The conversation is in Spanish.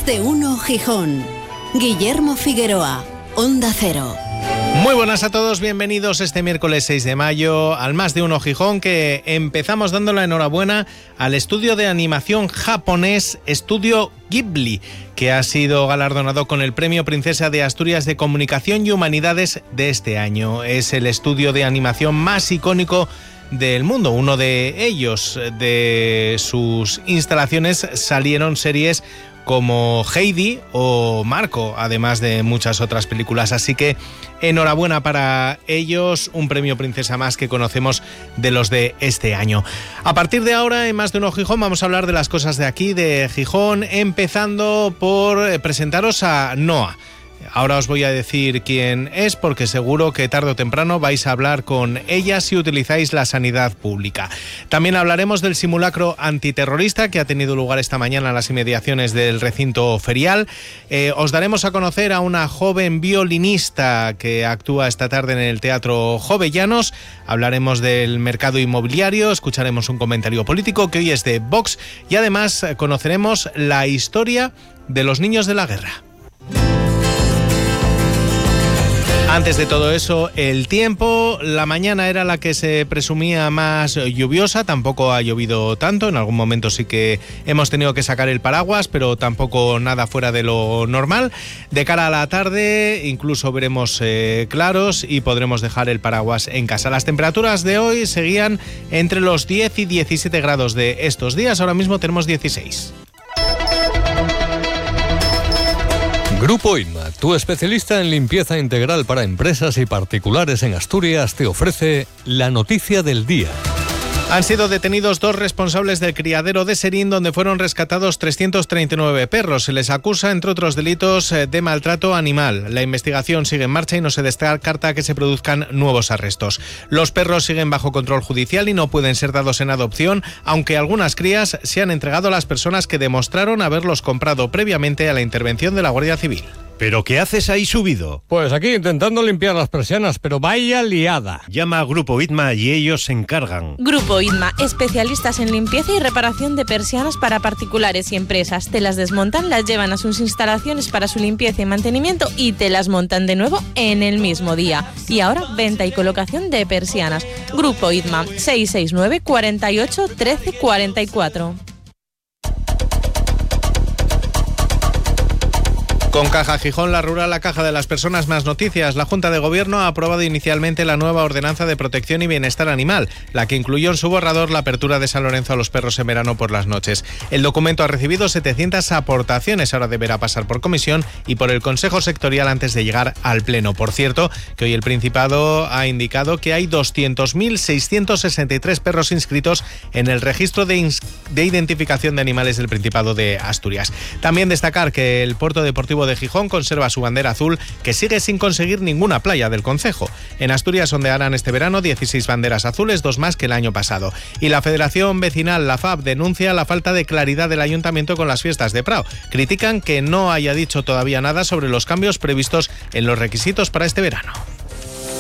de uno Gijón. Guillermo Figueroa, Onda Cero. Muy buenas a todos, bienvenidos este miércoles 6 de mayo al Más de Uno Gijón, que empezamos dando la enhorabuena al estudio de animación japonés Estudio Ghibli, que ha sido galardonado con el Premio Princesa de Asturias de Comunicación y Humanidades de este año. Es el estudio de animación más icónico del mundo. Uno de ellos, de sus instalaciones salieron series como Heidi o Marco, además de muchas otras películas. Así que enhorabuena para ellos, un premio Princesa más que conocemos de los de este año. A partir de ahora, en Más de Uno Gijón, vamos a hablar de las cosas de aquí, de Gijón, empezando por presentaros a Noa. Ahora os voy a decir quién es, porque seguro que tarde o temprano vais a hablar con ella si utilizáis la sanidad pública. También hablaremos del simulacro antiterrorista que ha tenido lugar esta mañana en las inmediaciones del recinto ferial. Os daremos a conocer a una joven violinista que actúa esta tarde en el Teatro Jovellanos. Hablaremos del mercado inmobiliario, escucharemos un comentario político que hoy es de Vox y además conoceremos la historia de los niños de la guerra. Antes de todo eso, el tiempo. La mañana era la que se presumía más lluviosa, tampoco ha llovido tanto, en algún momento sí que hemos tenido que sacar el paraguas, pero tampoco nada fuera de lo normal. De cara a la tarde incluso veremos claros y podremos dejar el paraguas en casa. Las temperaturas de hoy seguían entre los 10 y 17 grados de estos días, ahora mismo tenemos 16. Grupo ITMA, tu especialista en limpieza integral para empresas y particulares en Asturias, te ofrece la noticia del día. Han sido detenidos 2 responsables del criadero de Serín, donde fueron rescatados 339 perros. Se les acusa, entre otros delitos, de maltrato animal. La investigación sigue en marcha y no se descarta que se produzcan nuevos arrestos. Los perros siguen bajo control judicial y no pueden ser dados en adopción, aunque algunas crías se han entregado a las personas que demostraron haberlos comprado previamente a la intervención de la Guardia Civil. ¿Pero qué haces ahí subido? Pues aquí intentando limpiar las persianas, pero vaya liada. Llama a Grupo ITMA y ellos se encargan. Grupo ITMA, especialistas en limpieza y reparación de persianas para particulares y empresas. Te las desmontan, las llevan a sus instalaciones para su limpieza y mantenimiento y te las montan de nuevo en el mismo día. Y ahora, venta y colocación de persianas. Grupo ITMA, 669 48 13 44. Con Caja Gijón, la rural, la caja de las personas, más noticias. La Junta de Gobierno ha aprobado inicialmente la nueva Ordenanza de Protección y Bienestar Animal, la que incluyó en su borrador la apertura de San Lorenzo a los perros en verano por las noches. El documento ha recibido 700 aportaciones, ahora deberá pasar por comisión y por el Consejo Sectorial antes de llegar al Pleno. Por cierto, que hoy el Principado ha indicado que hay 200.663 perros inscritos en el registro de identificación de animales del Principado de Asturias. También destacar que el Puerto Deportivo de Gijón conserva su bandera azul, que sigue sin conseguir ninguna playa del concejo. En Asturias ondearán este verano 16 banderas azules, 2 más que el año pasado. Y la Federación Vecinal, la FAB, denuncia la falta de claridad del Ayuntamiento con las fiestas de Prao. Critican que no haya dicho todavía nada sobre los cambios previstos en los requisitos para este verano.